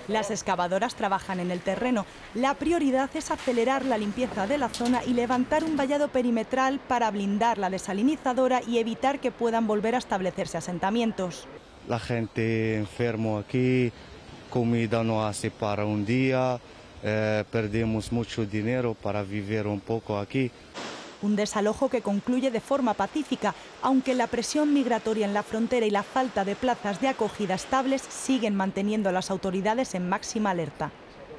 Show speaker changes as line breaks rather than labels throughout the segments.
Las excavadoras trabajan en el terreno. La prioridad es acelerar la limpieza de la zona y levantar un vallado perimetral para blindar la desalinizadora y evitar que puedan volver a establecerse asentamientos.
La gente enferma aquí, comida no hace para un día, perdemos mucho dinero para vivir un poco aquí.
Un desalojo que concluye de forma pacífica, aunque la presión migratoria en la frontera y la falta de plazas de acogida estables siguen manteniendo a las autoridades en máxima alerta.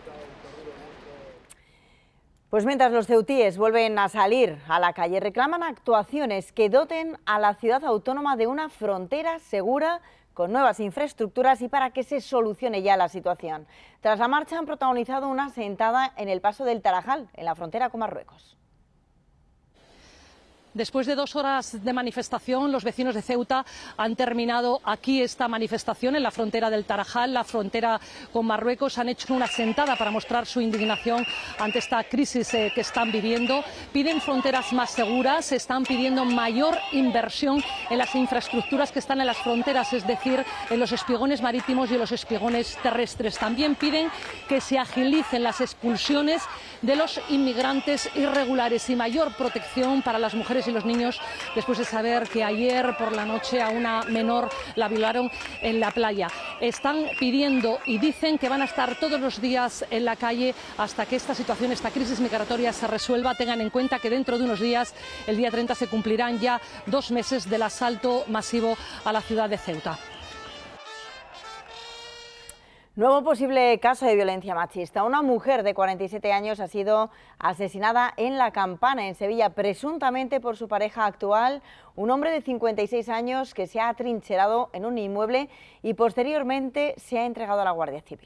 Pues mientras los ceutíes vuelven a salir a la calle, reclaman actuaciones que doten a la ciudad autónoma de una frontera segura con nuevas infraestructuras y para que se solucione ya la situación. Tras la marcha han protagonizado una sentada en el paso del Tarajal, en la frontera con Marruecos.
Después de 2 horas de manifestación, los vecinos de Ceuta han terminado aquí esta manifestación en la frontera del Tarajal, la frontera con Marruecos. Han hecho una sentada para mostrar su indignación ante esta crisis que están viviendo. Piden fronteras más seguras, están pidiendo mayor inversión en las infraestructuras que están en las fronteras, es decir, en los espigones marítimos y en los espigones terrestres. También piden que se agilicen las expulsiones de los inmigrantes irregulares y mayor protección para las mujeres y los niños después de saber que ayer por la noche a una menor la violaron en la playa. Están pidiendo y dicen que van a estar todos los días en la calle hasta que esta situación, esta crisis migratoria se resuelva. Tengan en cuenta que dentro de unos días, el día 30, se cumplirán ya 2 meses del asalto masivo a la ciudad de Ceuta.
Nuevo posible caso de violencia machista. Una mujer de 47 años ha sido asesinada en La Campana, en Sevilla, presuntamente por su pareja actual, un hombre de 56 años que se ha atrincherado en un inmueble y posteriormente se ha entregado a la Guardia Civil.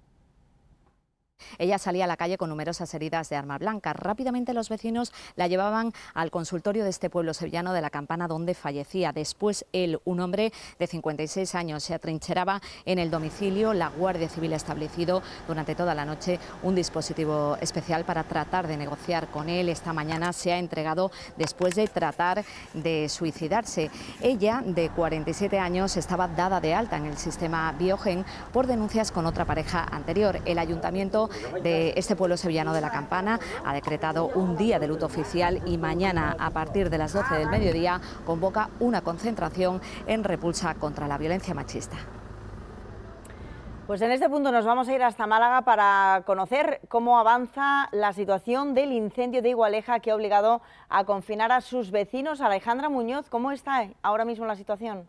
Ella salía a la calle con numerosas heridas de arma blanca. Rápidamente los vecinos la llevaban al consultorio de este pueblo sevillano de La Campana, donde fallecía. Después él, un hombre de 56 años, se atrincheraba en el domicilio. La Guardia Civil ha establecido durante toda la noche un dispositivo especial para tratar de negociar con él. Esta mañana se ha entregado después de tratar de suicidarse. Ella, de 47 años, estaba dada de alta en el sistema Biogen por denuncias con otra pareja anterior. El ayuntamiento de este pueblo sevillano de La Campana ha decretado un día de luto oficial y mañana, a partir de las 12 del mediodía, convoca una concentración en repulsa contra la violencia machista.
Pues en este punto nos vamos a ir hasta Málaga para conocer cómo avanza la situación del incendio de Igualeja que ha obligado a confinar a sus vecinos. Alejandra Muñoz, ¿cómo está ahora mismo la situación?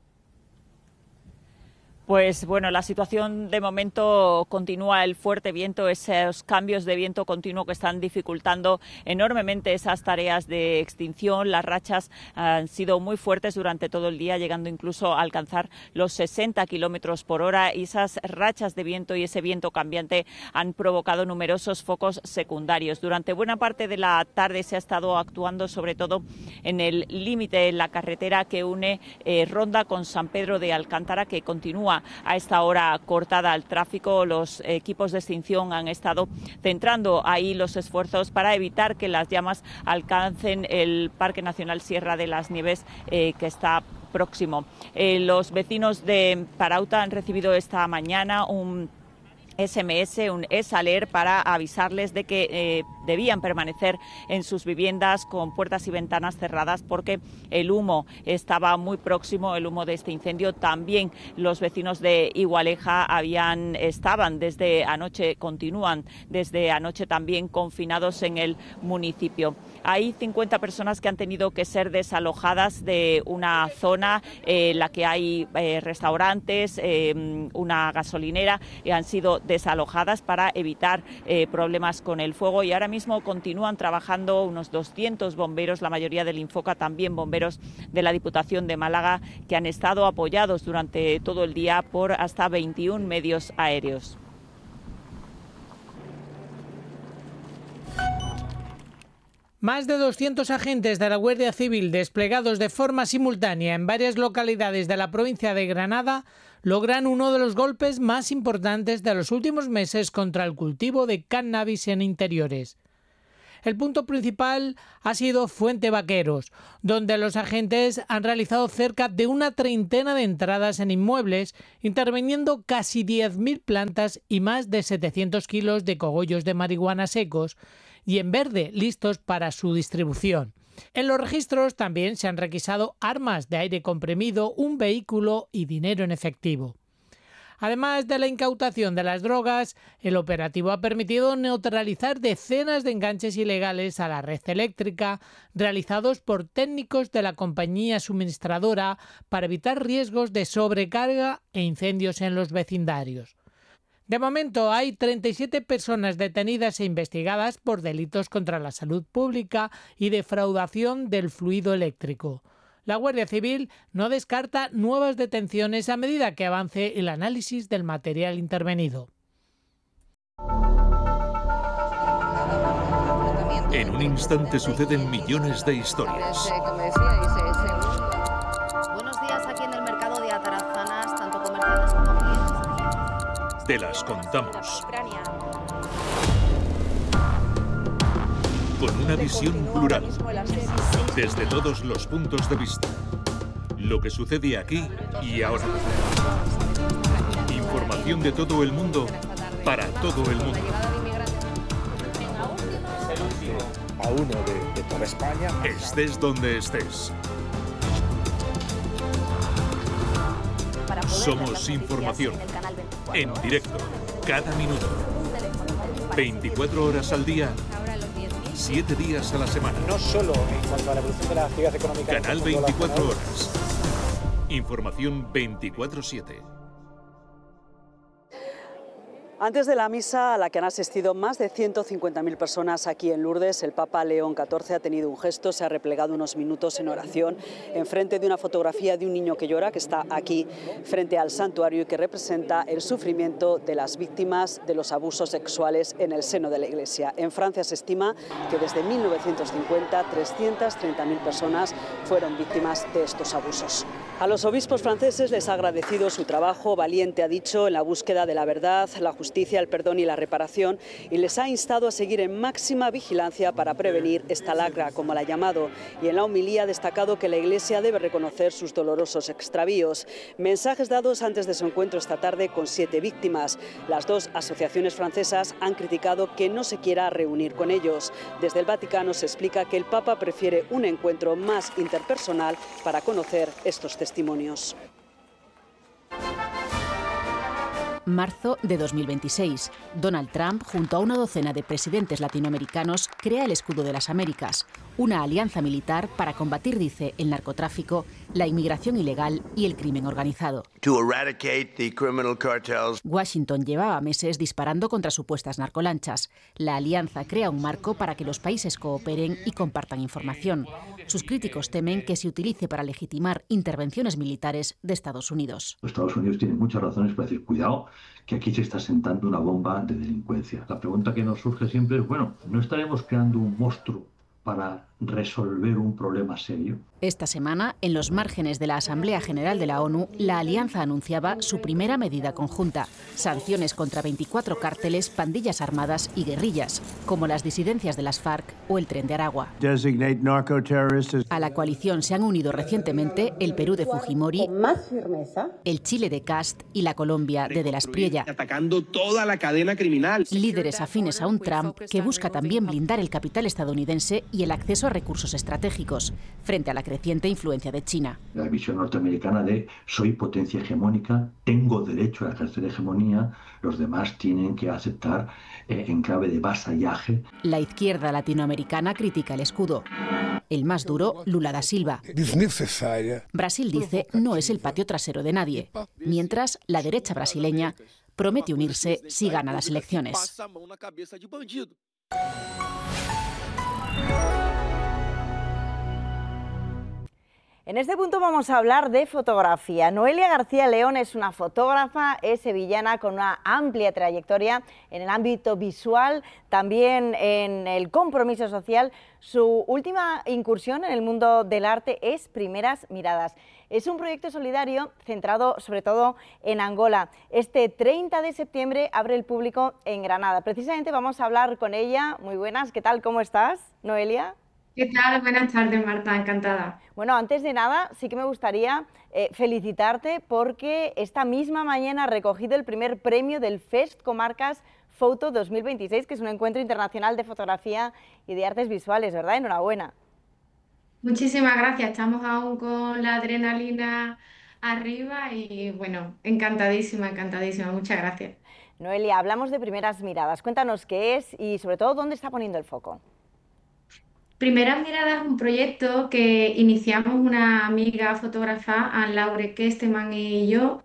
Pues bueno, la situación de momento continúa el fuerte viento, esos cambios de viento continuo que están dificultando enormemente esas tareas de extinción. Las rachas han sido muy fuertes durante todo el día, llegando incluso a alcanzar los 60 kilómetros por hora, y esas rachas de viento y ese viento cambiante han provocado numerosos focos secundarios. Durante buena parte de la tarde se ha estado actuando sobre todo en el límite en la carretera que une Ronda con San Pedro de Alcántara, que continúa a esta hora cortada al tráfico. Los equipos de extinción han estado centrando ahí los esfuerzos para evitar que las llamas alcancen el Parque Nacional Sierra de las Nieves, que está próximo. Los vecinos de Parauta han recibido esta mañana un SMS, un e-Saler, para avisarles de que debían permanecer en sus viviendas con puertas y ventanas cerradas porque el humo estaba muy próximo, el humo de este incendio. También los vecinos de Igualeja estaban desde anoche, continúan desde anoche también confinados en el municipio. Hay 50 personas que han tenido que ser desalojadas de una zona en la que hay restaurantes, una gasolinera, y han sido desalojadas para evitar problemas con el fuego, y ahora mismo continúan trabajando unos 200 bomberos, la mayoría del Infoca, también bomberos de la Diputación de Málaga, que han estado apoyados durante todo el día por hasta 21 medios aéreos.
Más de 200 agentes de la Guardia Civil desplegados de forma simultánea en varias localidades de la provincia de Granada logran uno de los golpes más importantes de los últimos meses contra el cultivo de cannabis en interiores. El punto principal ha sido Fuente Vaqueros, donde los agentes han realizado cerca de una treintena de entradas en inmuebles, interviniendo casi 10.000 plantas y más de 700 kilos de cogollos de marihuana secos y en verde, listos para su distribución. En los registros también se han requisado armas de aire comprimido, un vehículo y dinero en efectivo. Además de la incautación de las drogas, el operativo ha permitido neutralizar decenas de enganches ilegales a la red eléctrica realizados por técnicos de la compañía suministradora para evitar riesgos de sobrecarga e incendios en los vecindarios. De momento hay 37 personas detenidas e investigadas por delitos contra la salud pública y defraudación del fluido eléctrico. La Guardia Civil no descarta nuevas detenciones a medida que avance el análisis del material intervenido.
En un instante suceden millones de historias.
Buenos días aquí en el mercado de Atarazanas, tanto comerciantes como clientes.
Te las contamos. Con una visión plural, desde todos los puntos de vista. Lo que sucede aquí y ahora. Información de todo el mundo para todo el mundo.
A uno de toda España.
Estés donde estés. Somos información. En directo, cada minuto. 24 horas al día. 7 días a la semana.
No solo en cuanto a la evolución de la actividad económica.
Canal 24 horas. Información 24/7.
Antes de la misa a la que han asistido más de 150.000 personas aquí en Lourdes, el Papa León XIV ha tenido un gesto, se ha replegado unos minutos en oración enfrente de una fotografía de un niño que llora, que está aquí frente al santuario y que representa el sufrimiento de las víctimas de los abusos sexuales en el seno de la Iglesia. En Francia se estima que desde 1950 330.000 personas fueron víctimas de estos abusos. A los obispos franceses les ha agradecido su trabajo valiente, ha dicho, en la búsqueda de la verdad, la justicia, el perdón y la reparación, y les ha instado a seguir en máxima vigilancia para prevenir esta lacra, como la ha llamado, y en la homilía ha destacado que la Iglesia debe reconocer sus dolorosos extravíos. Mensajes dados antes de su encuentro esta tarde con 7 víctimas. Las 2 asociaciones francesas han criticado que no se quiera reunir con ellos. Desde el Vaticano se explica que el Papa prefiere un encuentro más interpersonal para conocer estos testimonios.
Marzo de 2026. Donald Trump, junto a una docena de presidentes latinoamericanos, crea el Escudo de las Américas, una alianza militar para combatir, dice, el narcotráfico, la inmigración ilegal y el crimen organizado. Washington llevaba meses disparando contra supuestas narcolanchas. La alianza crea un marco para que los países cooperen y compartan información. Sus críticos temen que se utilice para legitimar intervenciones militares de Estados Unidos.
Los Estados Unidos tienen muchas razones para decir, cuidado, que aquí se está sentando una bomba de delincuencia. La pregunta que nos surge siempre es, bueno, ¿no estaremos creando un monstruo para resolver un problema serio?
Esta semana, en los márgenes de la Asamblea General de la ONU, la alianza anunciaba su primera medida conjunta: sanciones contra 24 cárteles, pandillas armadas y guerrillas, como las disidencias de las FARC o el Tren de Aragua. A la coalición se han unido recientemente el Perú de Fujimori, el Chile de Kast y la Colombia de las Priella.
Atacando toda la cadena criminal.
Líderes afines a un Trump que busca también blindar el capital estadounidense y el acceso a recursos estratégicos, frente a la creciente influencia de China.
La visión norteamericana de soy potencia hegemónica, tengo derecho a ejercer hegemonía, los demás tienen que aceptar en clave de vasallaje.
La izquierda latinoamericana critica el escudo. El más duro, Lula da Silva. Brasil dice no es el patio trasero de nadie, mientras la derecha brasileña promete unirse si gana las elecciones.
En este punto vamos a hablar de fotografía. Noelia García León es una fotógrafa, es sevillana con una amplia trayectoria en el ámbito visual, también en el compromiso social. Su última incursión en el mundo del arte es Primeras Miradas. Es un proyecto solidario centrado sobre todo en Angola. Este 30 de septiembre abre el público en Granada. Precisamente vamos a hablar con ella. Muy buenas, ¿qué tal? ¿Cómo estás, Noelia?
¿Qué tal? Buenas tardes, Marta, encantada.
Bueno, antes de nada, sí que me gustaría felicitarte porque esta misma mañana has recogido el primer premio del Fest Comarcas Foto 2026, que es un encuentro internacional de fotografía y de artes visuales, ¿verdad? Enhorabuena.
Muchísimas gracias, estamos aún con la adrenalina arriba y bueno, encantadísima, encantadísima, muchas gracias.
Noelia, hablamos de Primeras Miradas, cuéntanos qué es y sobre todo dónde está poniendo el foco.
Primeras Miradas es un proyecto que iniciamos una amiga fotógrafa, Anne Laure Kesteman y yo,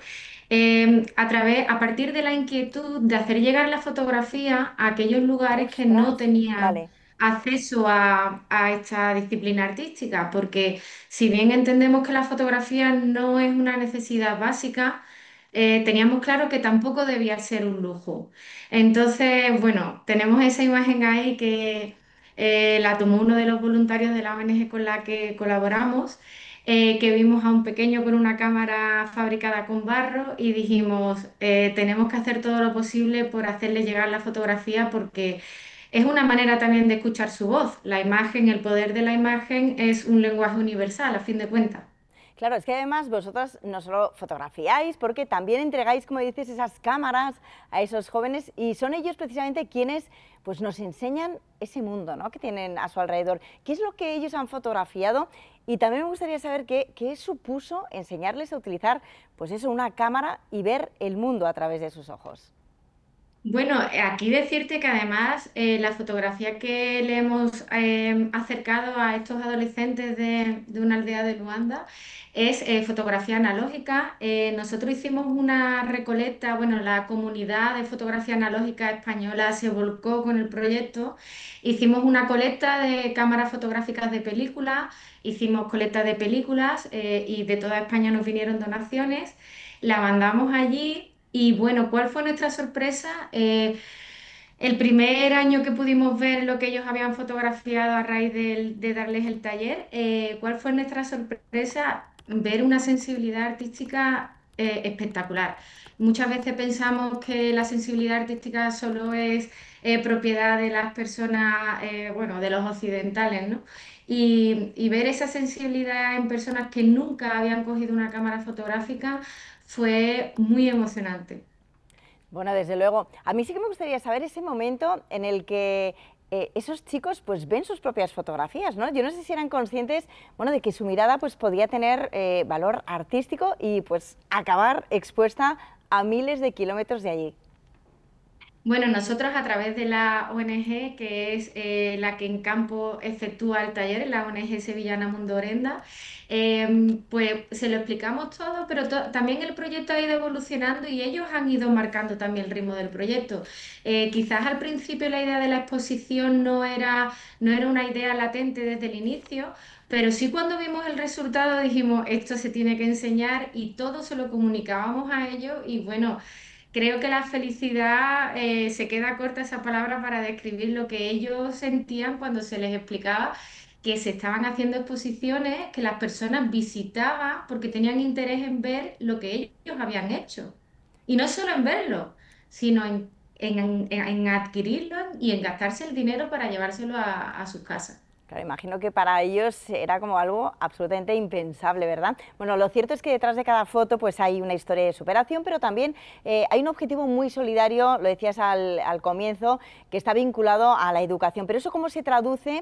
a partir de la inquietud de hacer llegar la fotografía a aquellos lugares que no tenían acceso a esta disciplina artística, porque si bien entendemos que la fotografía no es una necesidad básica, teníamos claro que tampoco debía ser un lujo. Entonces, bueno, tenemos esa imagen ahí que la tomó uno de los voluntarios de la ONG con la que colaboramos, que vimos a un pequeño con una cámara fabricada con barro y dijimos, tenemos que hacer todo lo posible por hacerle llegar la fotografía porque es una manera también de escuchar su voz. La imagen, el poder de la imagen es un lenguaje universal, a fin de cuentas.
Claro, es que además vosotras no solo fotografiáis, porque también entregáis, como dices, esas cámaras a esos jóvenes y son ellos precisamente quienes pues, nos enseñan ese mundo, ¿no?, que tienen a su alrededor. ¿Qué es lo que ellos han fotografiado? Y también me gustaría saber qué supuso enseñarles a utilizar pues eso, una cámara y ver el mundo a través de sus ojos.
Bueno, aquí decirte que además la fotografía que le hemos acercado a estos adolescentes de una aldea de Luanda es fotografía analógica. Nosotros hicimos una recolecta, bueno, la comunidad de fotografía analógica española se volcó con el proyecto. Hicimos una colecta de cámaras fotográficas de películas, hicimos colecta de películas y de toda España nos vinieron donaciones. La mandamos allí. Y bueno, ¿cuál fue nuestra sorpresa? El primer año que pudimos ver lo que ellos habían fotografiado a raíz de darles el taller, ¿cuál fue nuestra sorpresa? Ver una sensibilidad artística espectacular. Muchas veces pensamos que la sensibilidad artística solo es propiedad de las personas, bueno, de los occidentales, ¿no? Y ver esa sensibilidad en personas que nunca habían cogido una cámara fotográfica fue muy emocionante.
Bueno, desde luego. A mí sí que me gustaría saber ese momento en el que esos chicos pues ven sus propias fotografías, ¿no? Yo no sé si eran conscientes, bueno, de que su mirada pues podía tener valor artístico y pues acabar expuesta a miles de kilómetros de allí.
Bueno, nosotros a través de la ONG, que es la que en campo efectúa el taller, la ONG sevillana Mundo Orenda, pues se lo explicamos todo, pero también el proyecto ha ido evolucionando y ellos han ido marcando también el ritmo del proyecto. Quizás al principio la idea de la exposición no era una idea latente desde el inicio, pero sí cuando vimos el resultado dijimos, esto se tiene que enseñar y todo se lo comunicábamos a ellos y bueno, creo que la felicidad se queda corta esa palabra para describir lo que ellos sentían cuando se les explicaba que se estaban haciendo exposiciones, que las personas visitaban porque tenían interés en ver lo que ellos habían hecho. Y no solo en verlo, sino en adquirirlo y en gastarse el dinero para llevárselo a sus casas.
Claro, imagino que para ellos era como algo absolutamente impensable, ¿verdad? Bueno, lo cierto es que detrás de cada foto pues hay una historia de superación, pero también hay un objetivo muy solidario, lo decías al comienzo, que está vinculado a la educación. Pero eso, ¿cómo se traduce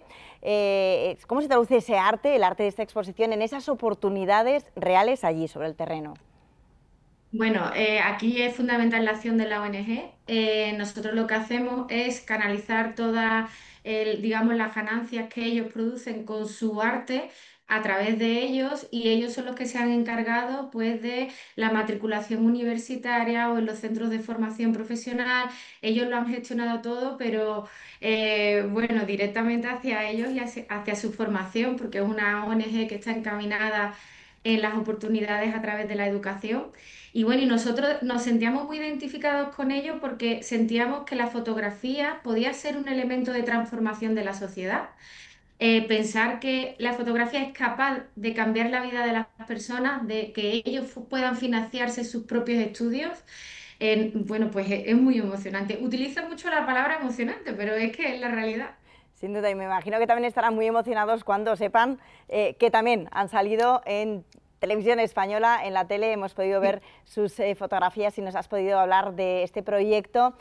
ese arte, el arte de esta exposición, en esas oportunidades reales allí, sobre el terreno?
Bueno, aquí es fundamental la acción de la ONG. Nosotros lo que hacemos es canalizar todas, digamos, las ganancias que ellos producen con su arte, a través de ellos, y ellos son los que se han encargado pues de la matriculación universitaria o en los centros de formación profesional. Ellos lo han gestionado todo, pero bueno, directamente hacia ellos y hacia su formación, porque es una ONG que está encaminada en las oportunidades a través de la educación. Y bueno, y nosotros nos sentíamos muy identificados con ellos porque sentíamos que la fotografía podía ser un elemento de transformación de la sociedad. Pensar que la fotografía es capaz de cambiar la vida de las personas, de que ellos puedan financiarse sus propios estudios, bueno, pues es muy emocionante. Utilizo mucho la palabra emocionante, pero es que es la realidad.
Sin duda, y me imagino que también estarán muy emocionados cuando sepan que también han salido en Televisión Española, en la tele hemos podido ver sus fotografías y nos has podido hablar de este proyecto